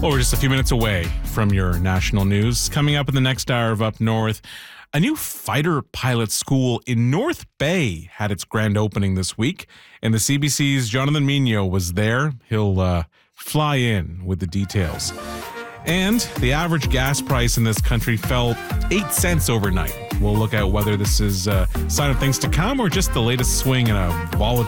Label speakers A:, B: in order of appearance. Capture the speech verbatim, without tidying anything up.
A: Well, we're just a few minutes away from your national news. Coming up in the next hour of Up North, a new fighter pilot school in North Bay had its grand opening this week, and the C B C's Jonathan Mino was there. He'll uh, fly in with the details. And the average gas price in this country fell eight cents overnight. We'll look at whether this is a sign of things to come or just the latest swing in a volatile